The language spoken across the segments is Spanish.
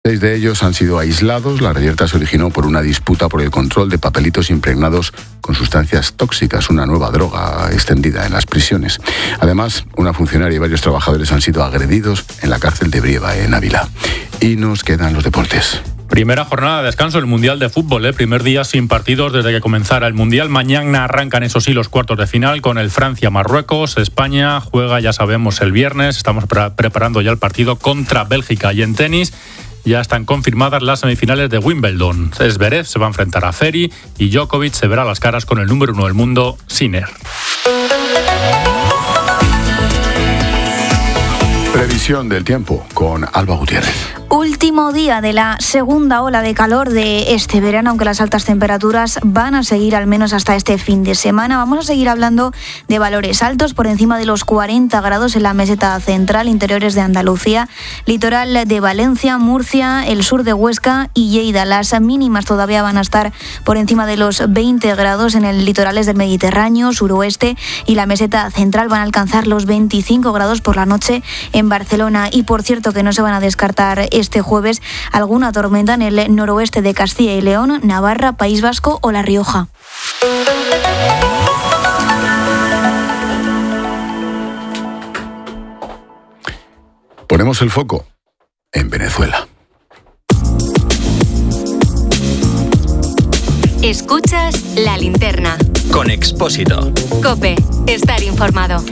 6 de ellos han sido aislados. La reyerta se originó por una disputa por el control de papelitos impregnados con sustancias tóxicas, una nueva droga extendida en las prisiones. Además, una funcionaria y varios trabajadores han sido agredidos en la cárcel de Brieva, en Ávila. Y nos quedan los deportes. Primera jornada de descanso el Mundial de Fútbol, primer día sin partidos desde que comenzara el Mundial. Mañana arrancan, eso sí, los cuartos de final con el Francia-Marruecos. España juega, ya sabemos, el viernes. Estamos preparando ya el partido contra Bélgica. Y en tenis ya están confirmadas las semifinales de Wimbledon. Zverev se va a enfrentar a Ferry y Djokovic se verá las caras con el número 1 del mundo, Sinner. Previsión del tiempo con Alba Gutiérrez. Último día de la segunda ola de calor de este verano, aunque las altas temperaturas van a seguir al menos hasta este fin de semana. Vamos a seguir hablando de valores altos, por encima de los 40 grados en la meseta central, interiores de Andalucía, litoral de Valencia, Murcia, el sur de Huesca y Lleida. Las mínimas todavía van a estar por encima de los 20 grados en el litorales del Mediterráneo, suroeste y la meseta central. Van a alcanzar los 25 grados por la noche en Barcelona. Y por cierto que no se van a descartar este jueves alguna tormenta en el noroeste de Castilla y León, Navarra, País Vasco o La Rioja. Ponemos el foco en Venezuela. Escuchas La Linterna con Expósito. COPE, estar informado.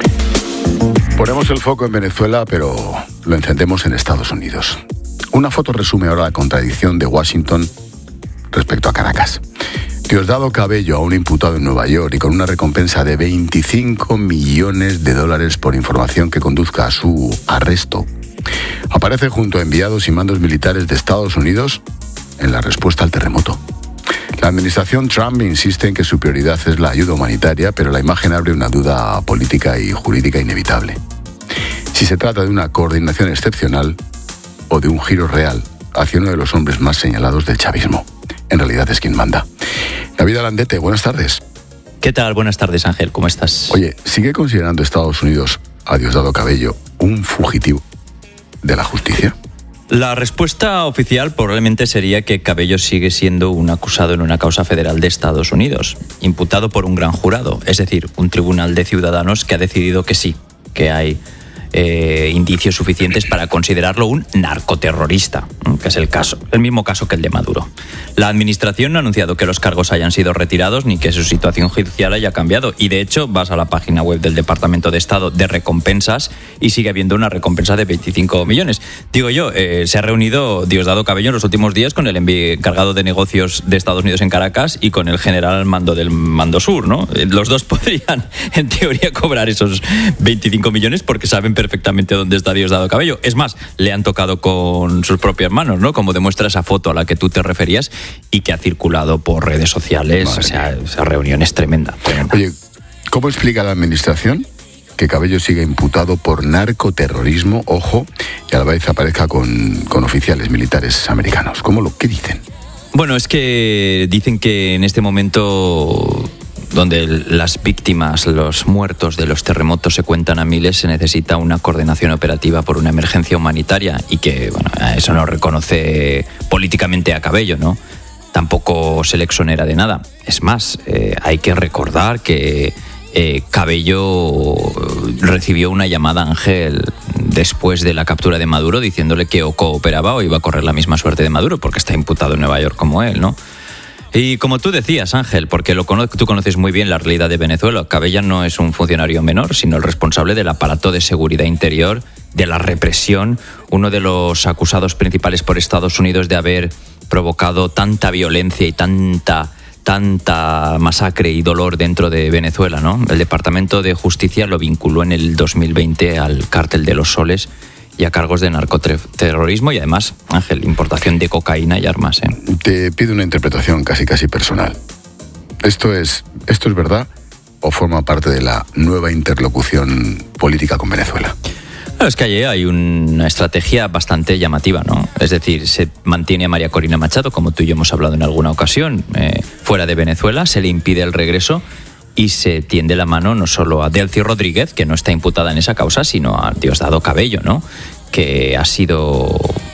Ponemos el foco en Venezuela, pero lo encendemos en Estados Unidos. Una foto resume ahora la contradicción de Washington respecto a Caracas. Diosdado Cabello, a un imputado en Nueva York y con una recompensa de $25 millones por información que conduzca a su arresto, aparece junto a enviados y mandos militares de Estados Unidos en la respuesta al terremoto. La administración Trump insiste en que su prioridad es la ayuda humanitaria, pero la imagen abre una duda política y jurídica inevitable. Si se trata de una coordinación excepcional o de un giro real hacia uno de los hombres más señalados del chavismo. En realidad es quien manda. David Alandete, buenas tardes. ¿Qué tal? Buenas tardes, Ángel. ¿Cómo estás? Oye, ¿sigue considerando Estados Unidos a Diosdado Cabello un fugitivo de la justicia? La respuesta oficial probablemente sería que Cabello sigue siendo un acusado en una causa federal de Estados Unidos, imputado por un gran jurado, es decir, un tribunal de ciudadanos que ha decidido que sí, que hay indicios suficientes para considerarlo un narcoterrorista, que es el mismo caso que el de Maduro. La administración no ha anunciado que los cargos hayan sido retirados ni que su situación judicial haya cambiado, y de hecho vas a la página web del Departamento de Estado de recompensas y sigue habiendo una recompensa de 25 millones. Digo yo, se ha reunido Diosdado Cabello en los últimos días con el encargado de negocios de Estados Unidos en Caracas y con el general al mando del Mando Sur, ¿no? Los dos podrían, en teoría, cobrar esos 25 millones porque saben perfectamente dónde está Diosdado Cabello. Es más, le han tocado con sus propias manos, ¿no? Como demuestra esa foto a la que tú te referías y que ha circulado por redes sociales. O sea, esa reunión es tremenda. Oye, ¿cómo explica la administración que Cabello siga imputado por narcoterrorismo, ojo, y a la vez aparezca con oficiales militares americanos? ¿Qué dicen? Bueno, es que dicen que en este momento, donde las víctimas, los muertos de los terremotos se cuentan a miles, se necesita una coordinación operativa por una emergencia humanitaria y que, bueno, eso no reconoce políticamente a Cabello, ¿no? Tampoco se le exonera de nada. Es más, hay que recordar que Cabello recibió una llamada, Ángel, después de la captura de Maduro, diciéndole que o cooperaba o iba a correr la misma suerte de Maduro, porque está imputado en Nueva York como él, ¿no? Y como tú decías, Ángel, porque tú conoces muy bien la realidad de Venezuela, Cabello no es un funcionario menor, sino el responsable del aparato de seguridad interior, de la represión, uno de los acusados principales por Estados Unidos de haber provocado tanta violencia y tanta masacre y dolor dentro de Venezuela, ¿no? El Departamento de Justicia lo vinculó en el 2020 al cártel de los Soles y a cargos de narcoterrorismo y además, Ángel, importación de cocaína y armas. Te pido una interpretación casi personal. ¿Esto es verdad o forma parte de la nueva interlocución política con Venezuela? Claro, es que allí hay una estrategia bastante llamativa, ¿no? Es decir, se mantiene a María Corina Machado, como tú y yo hemos hablado en alguna ocasión, fuera de Venezuela, se le impide el regreso y se tiende la mano no solo a Delcy Rodríguez, que no está imputada en esa causa, sino a Diosdado Cabello, ¿no? Que ha sido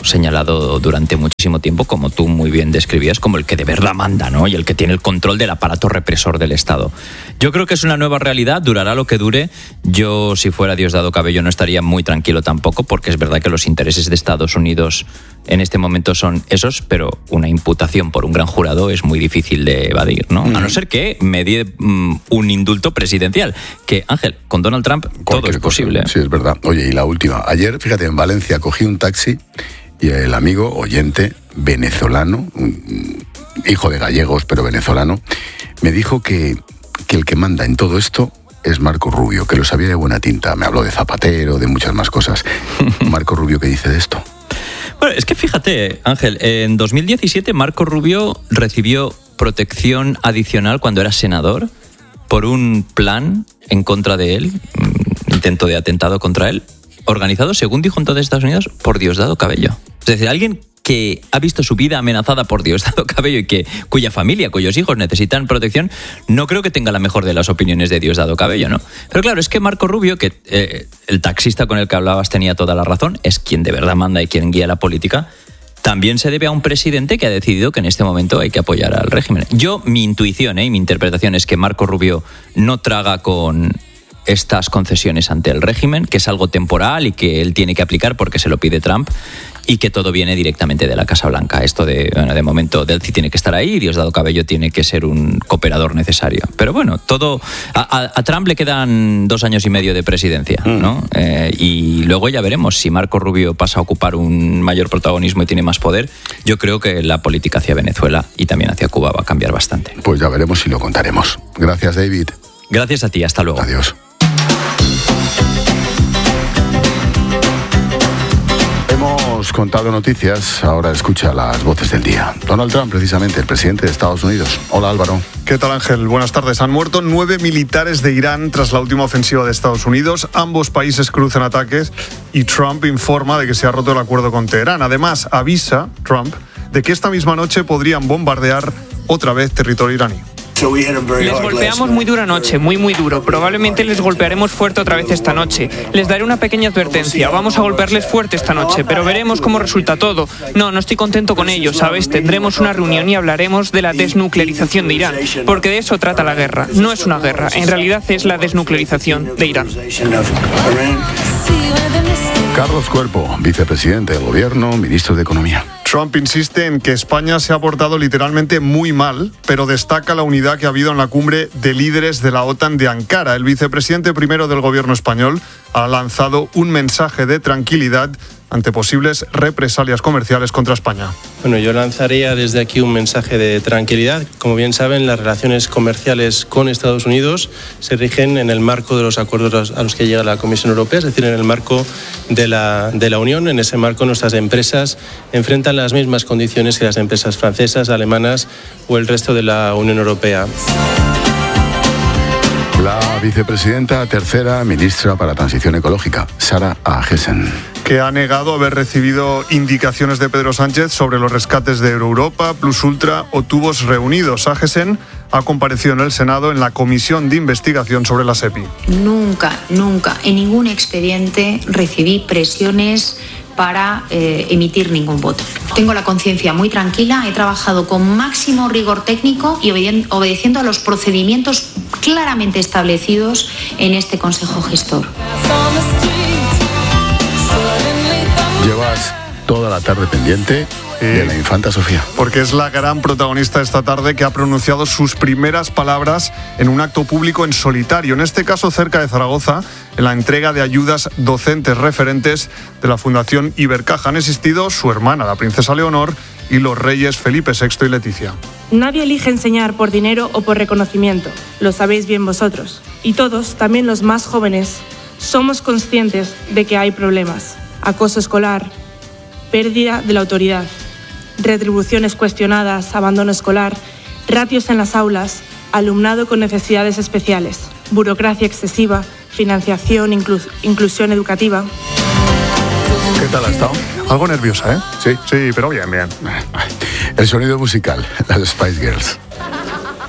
señalado durante muchísimo tiempo, como tú muy bien describías, como el que de verdad manda, ¿no? Y el que tiene el control del aparato represor del Estado. Yo creo que es una nueva realidad, durará lo que dure. Yo, si fuera Diosdado Cabello, no estaría muy tranquilo tampoco, porque es verdad que los intereses de Estados Unidos en este momento son esos, pero una imputación por un gran jurado es muy difícil de evadir, ¿no? A no ser que me dé un indulto presidencial, que, Ángel, con Donald Trump todo es posible. Sí, es verdad. Oye, y la última. Ayer, fíjate, en Valencia cogí un taxi y el amigo oyente venezolano, hijo de gallegos, pero venezolano, me dijo que el que manda en todo esto es Marco Rubio, que lo sabía de buena tinta. Me habló de Zapatero, de muchas más cosas. Marco Rubio, ¿qué dice de esto? Bueno, es que fíjate, Ángel, en 2017 Marco Rubio recibió protección adicional cuando era senador por un plan en contra de él, intento de atentado contra él, organizado, según dijo entonces Estados Unidos, por Diosdado Cabello. Es decir, alguien que ha visto su vida amenazada por Diosdado Cabello y cuya familia, cuyos hijos necesitan protección, no creo que tenga la mejor de las opiniones de Diosdado Cabello, ¿no? Pero claro, es que Marco Rubio, que el taxista con el que hablabas tenía toda la razón, es quien de verdad manda y quien guía la política, también se debe a un presidente que ha decidido que en este momento hay que apoyar al régimen. Mi intuición y mi interpretación es que Marco Rubio no traga con estas concesiones ante el régimen, que es algo temporal y que él tiene que aplicar porque se lo pide Trump, y que todo viene directamente de la Casa Blanca. Esto de momento, Delcy tiene que estar ahí y Diosdado Cabello tiene que ser un cooperador necesario. Pero bueno, todo a Trump le quedan 2 años y medio de presidencia, ¿no? Y luego ya veremos si Marco Rubio pasa a ocupar un mayor protagonismo y tiene más poder. Yo creo que la política hacia Venezuela y también hacia Cuba va a cambiar bastante. Pues ya veremos y lo contaremos. Gracias, David. Gracias a ti, hasta luego. Adiós. Hemos contado noticias, ahora escucha las voces del día. Donald Trump, precisamente, el presidente de Estados Unidos. Hola, Álvaro. ¿Qué tal, Ángel? Buenas tardes. Han muerto 9 militares de Irán tras la última ofensiva de Estados Unidos. Ambos países cruzan ataques y Trump informa de que se ha roto el acuerdo con Teherán. Además, avisa Trump de que esta misma noche podrían bombardear otra vez territorio iraní. Les golpeamos muy duro anoche, muy duro. Probablemente les golpearemos fuerte otra vez esta noche. Les daré una pequeña advertencia. Vamos a golpearles fuerte esta noche, pero veremos cómo resulta todo. No estoy contento con ello, ¿sabes? Tendremos una reunión y hablaremos de la desnuclearización de Irán, porque de eso trata la guerra. No es una guerra, en realidad es la desnuclearización de Irán. Carlos Cuerpo, vicepresidente del Gobierno, ministro de Economía. Trump insiste en que España se ha portado literalmente muy mal, pero destaca la unidad que ha habido en la cumbre de líderes de la OTAN de Ankara. El vicepresidente primero del Gobierno español ha lanzado un mensaje de tranquilidad ante posibles represalias comerciales contra España. Bueno, yo lanzaría desde aquí un mensaje de tranquilidad. Como bien saben, las relaciones comerciales con Estados Unidos se rigen en el marco de los acuerdos a los que llega la Comisión Europea, es decir, en el marco de la Unión. En ese marco nuestras empresas enfrentan las mismas condiciones que las empresas francesas, alemanas o el resto de la Unión Europea. La vicepresidenta tercera, ministra para Transición Ecológica, Sara Agesen, que ha negado haber recibido indicaciones de Pedro Sánchez sobre los rescates de Euroeuropa, Plus Ultra o Tubos Reunidos. Agesen ha comparecido en el Senado en la Comisión de Investigación sobre la SEPI. Nunca, en ningún expediente recibí presiones para emitir ningún voto. Tengo la conciencia muy tranquila, he trabajado con máximo rigor técnico y obedeciendo a los procedimientos claramente establecidos en este Consejo Gestor. Llevas toda la tarde pendiente de la infanta Sofía. Porque es la gran protagonista esta tarde que ha pronunciado sus primeras palabras en un acto público en solitario, en este caso cerca de Zaragoza, en la entrega de ayudas docentes referentes de la Fundación Ibercaja. Han asistido su hermana, la princesa Leonor, y los reyes Felipe VI y Leticia. Nadie elige enseñar por dinero o por reconocimiento, lo sabéis bien vosotros. Y todos, también los más jóvenes, somos conscientes de que hay problemas. Acoso escolar, pérdida de la autoridad, retribuciones cuestionadas, abandono escolar, ratios en las aulas, alumnado con necesidades especiales, burocracia excesiva, financiación, inclusión educativa. ¿Qué tal ha estado? Algo nerviosa, ¿eh? Sí. Sí, pero bien. El sonido musical, las Spice Girls.